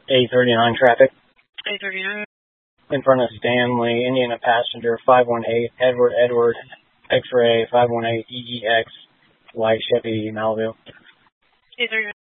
A39 traffic. A39. In front of Stanley, Indiana passenger 518, Edward, X-ray 518 EEX, white Chevy Malibu. A39.